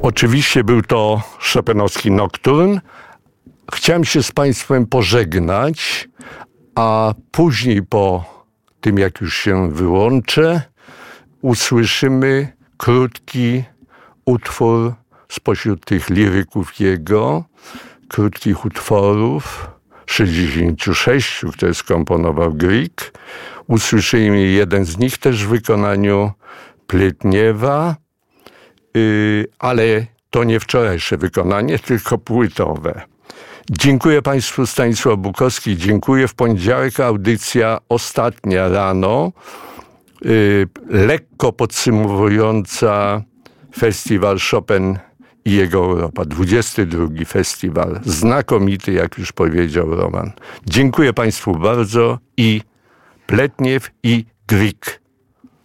Oczywiście był to chopinowski nokturn. Chciałem się z Państwem pożegnać, a później po tym, jak już się wyłączę, usłyszymy krótki utwór spośród tych liryków jego, krótkich utworów, 66, które skomponował Grieg. Usłyszymy jeden z nich też w wykonaniu Pletniewa, ale to nie wczorajsze wykonanie, tylko płytowe. Dziękuję Państwu, Stanisław Bukowski, dziękuję. W poniedziałek audycja ostatnia rano, lekko podsumowująca festiwal Chopin i jego Europa. 22. festiwal. Znakomity, jak już powiedział Roman. Dziękuję Państwu bardzo i Pletniew i Grieg.